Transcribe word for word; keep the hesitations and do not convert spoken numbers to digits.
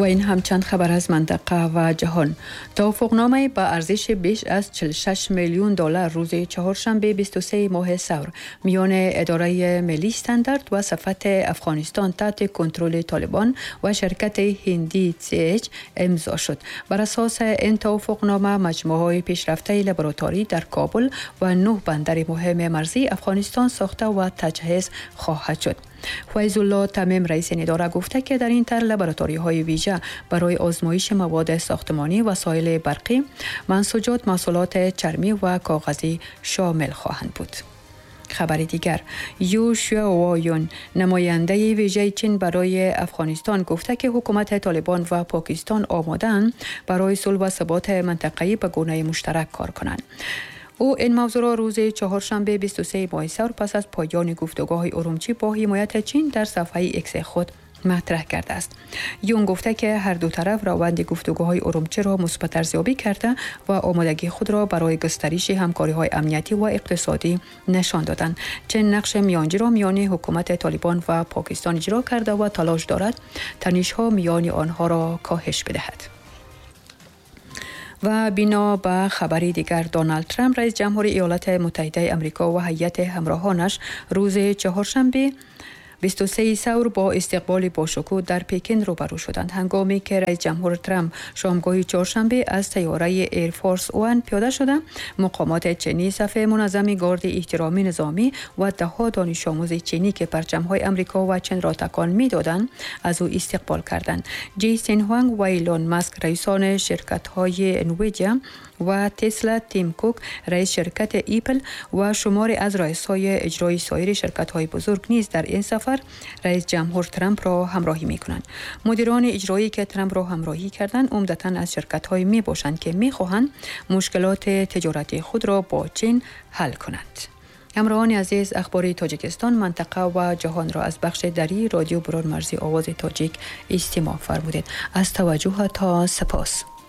و این هم چند خبر از منطقه و جهان. توافقنامه با ارزش بیش از چهل و شش میلیون دلار روز چهارشنبه بیست و سوم ماه سور میان اداره ملی استاندارد و صفت افغانستان تحت کنترل طالبان و شرکت هندی سی اچ امضا شد. بر اساس این توافقنامه مجموعه پیشرفته لابراتواری در کابل و نه بندر مهم مرزی افغانستان ساخته و تجهیز خواهد شد. فیض الله تمیم رئیس این اداره گفته که در این طرح لابراتوری های ویژه برای آزمایش مواد ساختمانی، وسایل برقی، منسوجات، محصولات چرمی و کاغذی شامل خواهند بود. خبر دیگر، یو شوایون نماینده ویژه چین برای افغانستان گفته که حکومت طالبان و پاکستان آماده‌اند برای صلح و ثبات منطقه‌ای به گونه مشترک کار کنند. او این موضوع را روز چهارشنبه بیست و سوم ماه سور پس از پایان گفتگوهای ارومچی با حمایت چین در صفحه ایکس خود مطرح کرده است. یون گفته که هر دو طرف روند گفتگوهای ارومچی را مثبت ارزیابی کرده و آمادگی خود را برای گسترش همکاری‌های امنیتی و اقتصادی نشان دادند. چین نقش میانجی را میان حکومت طالبان و پاکستان اجرا کرده و تلاش دارد تنش‌ها میان آنها را کاهش بدهد. و بنا به خبری دیگر، دونالد ترامپ رئیس جمهور ایالات متحده آمریکا و هیئت همراهانش روز چهارشنبه بیست و سوم سور با استقبال باشکوه در پکن روبرو شدند، هنگامی که رئیس جمهور ترامپ شامگاه چهارشنبه از طیاره ایرفورس وان پیاده شده. مقامات چینی صف منظم گارد احترامی نظامی و ده ها دانش آموز چینی که پرچم‌های آمریکا و چین را تکان می‌دادند از او استقبال کردند. جیسن هوانگ و ایلون ماسک رئیسان شرکت‌های انویدیا و تسلا، تیم کوک رئیس شرکت ایپل و شماری از رئیس‌های اجرایی سایر شرکت‌های بزرگ نیز در این سفر رئیس جمهور ترامپ را همراهی می‌کنند. مدیران اجرایی که ترامپ را همراهی کردند عمدتاً از شرکت‌هایی میباشند که می‌خواهند مشکلات تجارتی خود را با چین حل کنند. همراهان عزیز، اخبار تاجیکستان، منطقه و جهان را از بخش دری رادیو برون مرزی آواز تاجیک استماع فرمودید. از توجه تا سپاس.